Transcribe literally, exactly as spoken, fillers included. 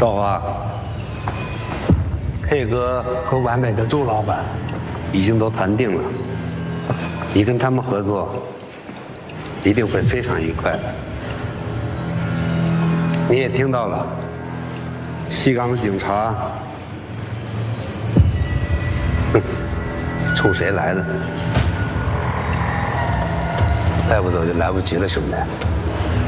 少华，K 哥和完美的周老板已经都谈定了，你跟他们合作一定会非常愉快。你也听到了，西港的警察，哼，冲谁来的？再不走就来不及了，兄弟。